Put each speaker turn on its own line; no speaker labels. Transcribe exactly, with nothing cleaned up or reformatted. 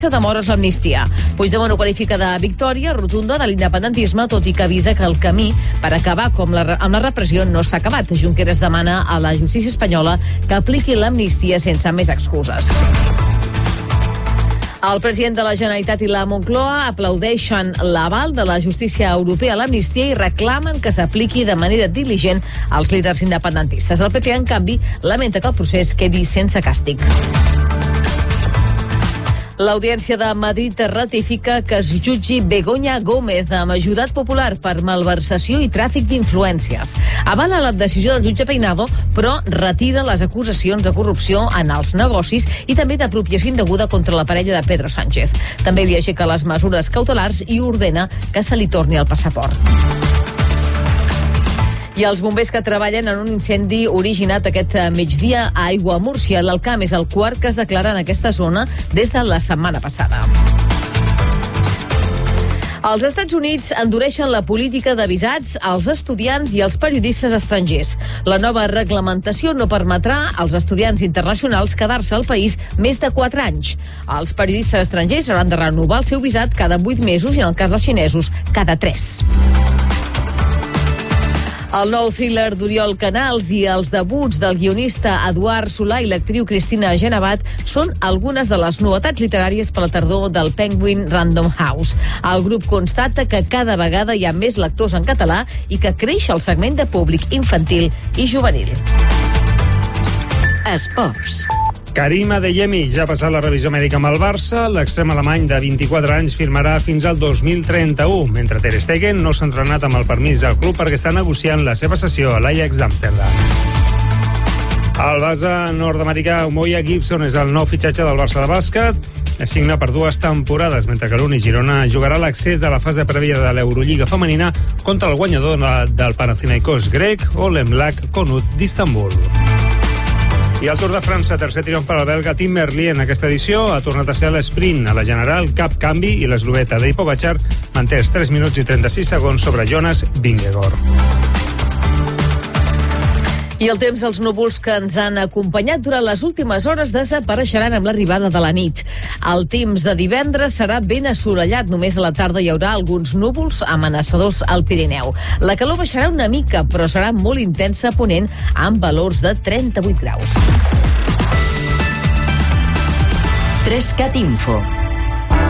demora l'amnistia. Puigdemont ho qualifica de victòria rotunda de l'independentisme, tot i que avisa que el camí per acabar com la, amb la repressió no s'ha acabat. Junqueras demana a la justícia espanyola que apliqui l'amnistia sense més excuses. El president de la Generalitat i la Moncloa aplaudeixen l'aval de la justícia europea a l'amnistia i reclamen que s'apliqui de manera diligent als líders independentistes. El P P, en canvi, lamenta que el procés quedi sense càstig. L'Audiència de Madrid ratifica que es jutgi Begoña Gómez amb ajudat popular per malversació i tràfic d'influències. Avala la decisió del jutge Peinado, però retira les acusacions de corrupció en els negocis i també d'apropiació indeguda contra la parella de Pedro Sánchez. També li aixeca les mesures cautelars i ordena que se li torni el passaport. I els bombers que treballen en un incendi originat aquest migdia a Aiguamúrcia. L'Alcamp és el quart que es declara en aquesta zona des de la setmana passada. Els Estats Units endureixen la política de visats als estudiants i als periodistes estrangers. La nova reglamentació no permetrà als estudiants internacionals quedar-se al país més de quatre anys. Els periodistes estrangers hauran de renovar el seu visat cada vuit mesos i, en el cas dels xinesos, cada tres. El nou thriller d'Oriol Canals i els debuts del guionista Eduard Solà i l'actriu Cristina Genevat són algunes de les novetats literàries per la tardor del Penguin Random House. El grup constata que cada vegada hi ha més lectors en català i que creix el segment de públic infantil i juvenil.
Esports.
Karim Adeyemi ja ha passat la revisió mèdica amb el Barça. L'extrem alemany de vint-i-quatre anys firmarà fins al dos mil trenta-u, mentre Ter Stegen no s'ha entrenat amb el permís del club perquè està negociant la seva cessió a l'Ajax d'Amsterdam. El base nord-americà Umoja Gibson és el nou fitxatge del Barça de bàsquet. Es signa per dues temporades, mentre que l'Uni Girona jugarà l'accés de la fase prèvia de l'Eurolliga femenina contra el guanyador del Panathinaikos grec o l'Emlak Konut d'Istanbul. I el Tour de França, tercer triomf per al belga Tim Merlier en aquesta edició, ha tornat a ser l'esprint. A la general, cap canvi i l'eslovè Tadej Pogačar manté els tres minuts i trenta-sis segons sobre Jonas Vingegaard.
I el temps, els núvols que ens han acompanyat durant les últimes hores desapareixeran amb l'arribada de la nit. El temps de divendres serà ben assolellat. Només a la tarda hi haurà alguns núvols amenaçadors al Pirineu. La calor baixarà una mica, però serà molt intensa a Ponent, amb valors de trenta-vuit graus.
tres cat Info.